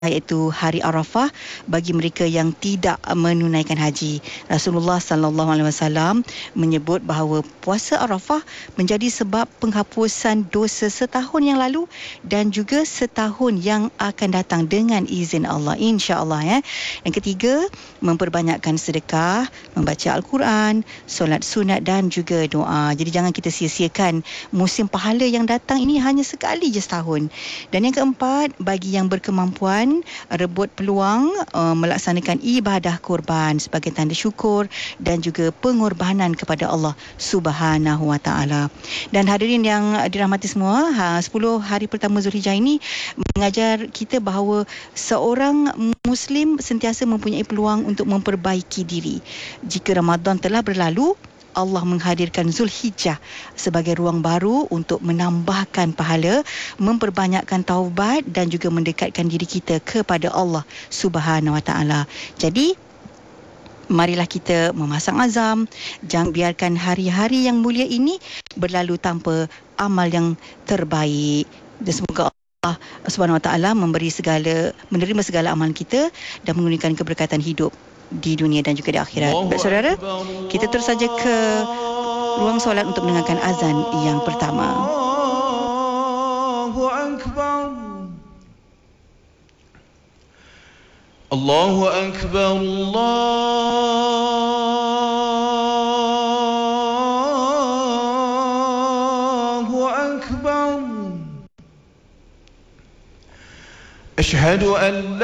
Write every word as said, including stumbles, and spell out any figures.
iaitu hari Arafah bagi mereka yang tidak menunaikan haji. Rasulullah sallallahu alaihi wasallam menyebut bahawa puasa Arafah menjadi sebab penghapusan dosa setahun yang lalu dan juga setahun yang akan datang dengan izin Allah, insya-Allah ya. Yang ketiga, memperbanyakkan sedekah, membaca Al-Quran, solat sunat dan juga doa. Jadi jangan kita sia-siakan musim pahala yang datang ini, hanya sekali je setahun. Dan yang keempat, bagi yang berkemampuan, rebut peluang uh, melaksanakan ibadah korban sebagai tanda syukur dan juga pengorbanan kepada Allah Subhanahu Wa Taala. Dan hadirin yang dirahmati semua, ha, sepuluh hari pertama Zulhijjah ini mengajar kita bahawa seorang Muslim sentiasa mempunyai peluang untuk memperbaiki diri. Jika Ramadan telah berlalu, Allah menghadirkan Zulhijjah sebagai ruang baru untuk menambahkan pahala, memperbanyakkan taubat dan juga mendekatkan diri kita kepada Allah Subhanahu Wa Taala. Jadi marilah kita memasang azam, jangan biarkan hari-hari yang mulia ini berlalu tanpa amal yang terbaik. Dan semoga Allah Subhanahu Wa Taala memberi segala, menerima segala amalan kita dan mengurniakan keberkatan hidup di dunia dan juga di akhirat. Baik saudara, kita terus saja ke ruang solat untuk mendengarkan azan yang pertama. Allahu Akbar. Allahu Akbar. Allahu Akbar. Ashhadu an